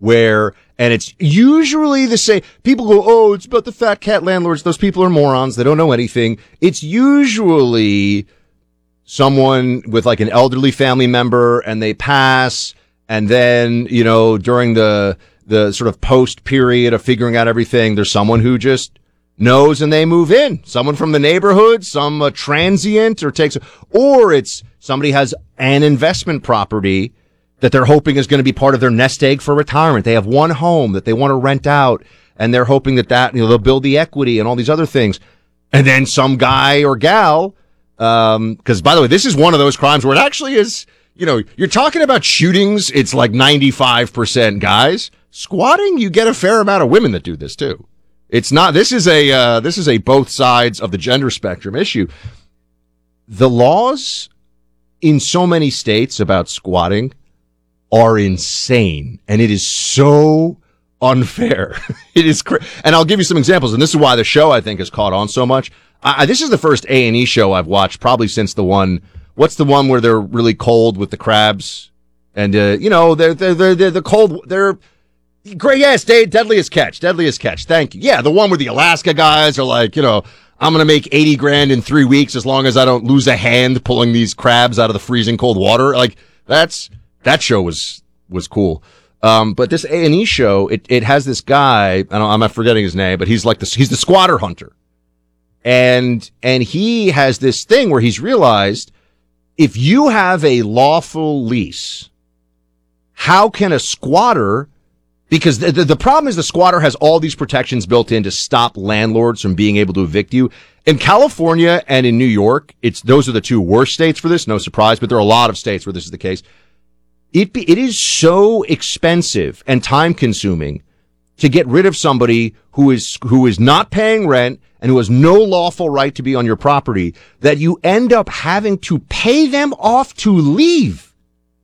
and it's usually the same. People go, oh, it's about the fat cat landlords. Those people are morons. They don't know anything. It's usually someone with like an elderly family member and they pass. And then, during the sort of post period of figuring out everything, there's someone who just knows and they move in. Someone from the neighborhood, some transient or it's somebody has an investment property that they're hoping is going to be part of their nest egg for retirement. They have one home that they want to rent out and they're hoping that they'll build the equity and all these other things. And then some guy or gal, because by the way, this is one of those crimes where it actually is, you're talking about shootings. It's like 95% guys. Squatting, you get a fair amount of women that do this too. It's not, this is a both sides of the gender spectrum issue. The laws in so many states about squatting are insane, and it is so unfair. It is and I'll give you some examples, and this is why the show, I think, has caught on so much. This is the first A&E show I've watched probably since what's the one where they're really cold with the crabs? And, they're the cold, they're great. Yes, Deadliest Catch. Thank you. Yeah, the one where the Alaska guys are like, I'm going to make $80,000 in 3 weeks as long as I don't lose a hand pulling these crabs out of the freezing cold water. Like, that show was cool. But this A&E show, it has this guy, I'm not forgetting his name, but he's the squatter hunter. And he has this thing where he's realized if you have a lawful lease, how can a squatter, because the problem is the squatter has all these protections built in to stop landlords from being able to evict you. In California and in New York, those are the two worst states for this, no surprise, but there are a lot of states where this is the case. It is so expensive and time consuming to get rid of somebody who is not paying rent and who has no lawful right to be on your property that you end up having to pay them off to leave.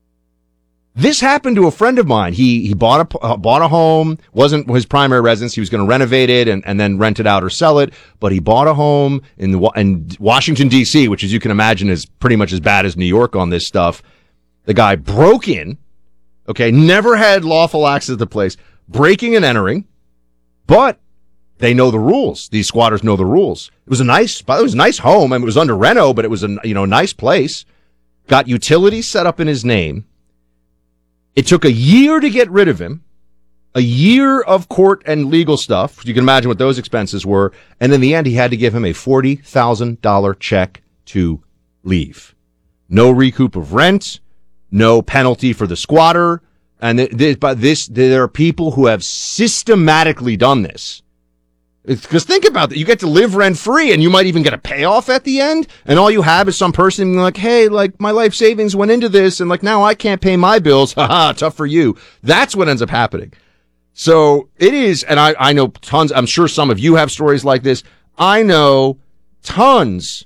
This happened to a friend of mine. He bought a home, wasn't his primary residence. He was going to renovate it and then rent it out or sell it. But he bought a home in Washington, D.C., which, as you can imagine, is pretty much as bad as New York on this stuff. The guy broke in, never had lawful access to the place, breaking and entering, but they know the rules. These squatters know the rules. It was a nice home. I mean, it was under reno, but it was a nice place. Got utilities set up in his name. It took a year to get rid of him, a year of court and legal stuff. You can imagine what those expenses were. And in the end, he had to give him a $40,000 check to leave. No recoup of rent, no penalty for the squatter. And there are people who have systematically done this. Because think about that. You get to live rent-free, and you might even get a payoff at the end, and all you have is some person being like, hey, like, my life savings went into this, and like, now I can't pay my bills. Haha, tough for you. That's what ends up happening. So it is, and I know tons, I'm sure some of you have stories like this. I know tons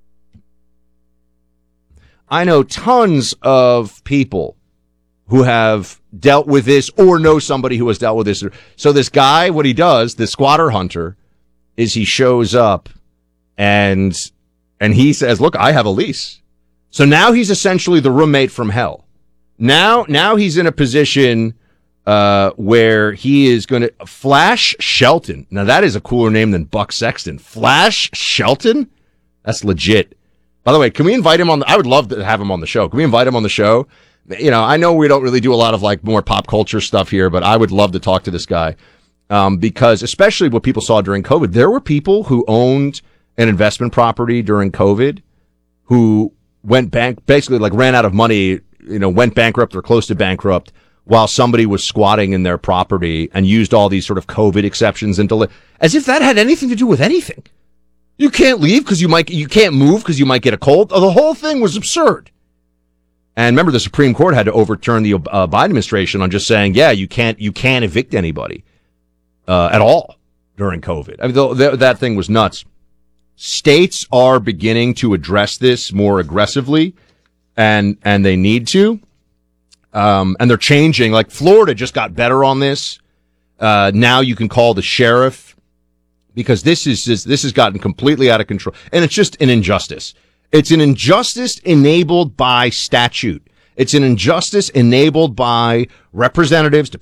of people who have dealt with this or know somebody who has dealt with this. So this guy, what he does, the squatter hunter, is he shows up and he says, look, I have a lease. So now he's essentially the roommate from hell. Now he's in a position where he is going to Flash Shelton. Now that is a cooler name than Buck Sexton. Flash Shelton? That's legit. By the way, can we invite him on? I would love to have him on the show. Can we invite him on the show? I know we don't really do a lot of like more pop culture stuff here, but I would love to talk to this guy because especially what people saw during COVID, there were people who owned an investment property during COVID who went basically like ran out of money, went bankrupt or close to bankrupt while somebody was squatting in their property and used all these sort of COVID exceptions as if that had anything to do with anything. You can't leave because you can't move because you might get a cold. The whole thing was absurd. And remember, the Supreme Court had to overturn the Biden administration on just saying, yeah, you can't evict anybody at all during COVID. I mean, that thing was nuts. States are beginning to address this more aggressively, and they need to. And they're changing. Like Florida just got better on this. Now you can call the sheriff because this has gotten completely out of control, and it's just an injustice. It's an injustice enabled by statute. It's an injustice enabled by representatives,